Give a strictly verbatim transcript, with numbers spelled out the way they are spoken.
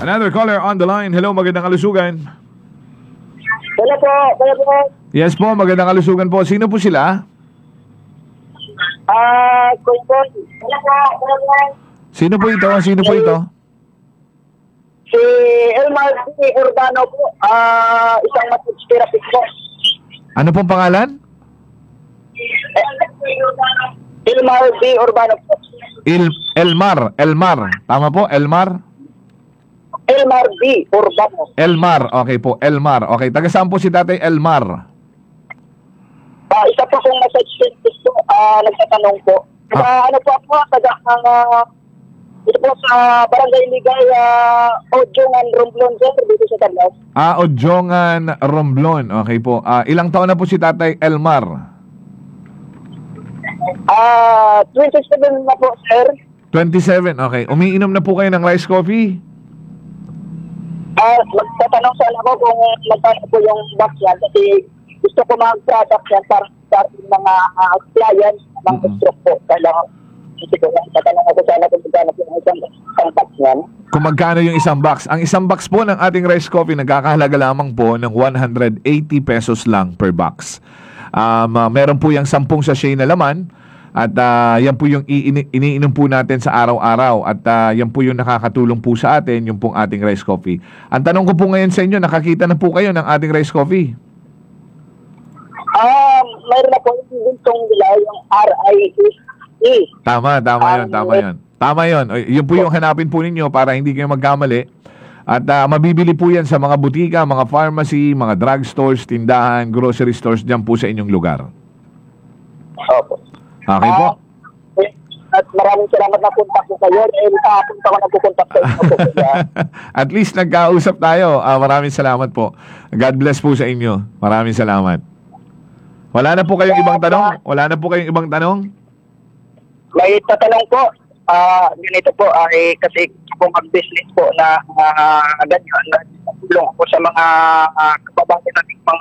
Another caller on the line. Hello, magandang kalusugan. Hello po, hello po. Yes po, magandang kalusugan po. Sino po sila? Ah, Kuya Boy. Hello po, hello po. Sino po ito? Sino po ito? Si Elmar D. Urbano po, ah, isang massage therapist po. Ano pong pangalan? Eh, Elmar D. Urbano po. Il Elmar. Elmar. Tama po, Elmar? Elmar D. Urbano. Elmar. Okay po, Elmar. Okay, taga saan po si Tatay Elmar? Ah, isa po kong massage therapist po, ah, nagtatanong po. Ah. ano po ako, taga ang, ah, ito po sa Barangay Ligaya, Ojongan, Romblon, sir, dito sa Tablas. Ah, Ojongan, Romblon. Okay po. Ah, ilang taon na po si Tatay Elmar? Ah, twenty-seven na po, sir. twenty-seven. Okay. Umiinom na po kayo ng rice coffee? Ah, magtatanong sana ako kung magkano po yung box yan kasi gusto ko mag-product yan para sa ating mga uh, clients ng Mm-mm. stroke po. Kailangan, kasi ko yan, tatanong ako sana kung magkano po yung isang, isang box yan. Kung magkano yung isang box? Ang isang box po ng ating rice coffee nagkakahalaga lamang po ng one hundred eighty pesos lang per box. Um, uh, meron po yung sampung sachet na laman at uh, yan po yung iini- iniinom po natin sa araw-araw at uh, yan po yung nakakatulong po sa atin, yung pong ating rice coffee. Ang tanong ko po ngayon sa inyo, nakakita na po kayo ng ating rice coffee? Ah, mayroon na po yung guntong nila, yung R I E. Tama, tama Um, yun, tama yun. Tama yun. O, yun po yung hanapin po ninyo para hindi kayo magkamali. At ah, mabibili po yan sa mga butika, mga pharmacy, mga drugstores, tindahan, grocery stores dyan po sa inyong lugar. Opo. Okay po? Ah, eh, at maraming salamat na punta ko kayo. Eh, nakapunta ko nagpupunta sa inyo po. Kaya, At least nagkausap tayo. Ah, maraming salamat po. God bless po sa inyo. Maraming salamat. Wala na po kayong ibang tanong? Wala na po kayong ibang tanong? may tatanong po. Ah, ganito po ay kasi po mag-business po na uh, ganyan. Tulong po sa mga uh, kababayan nating mga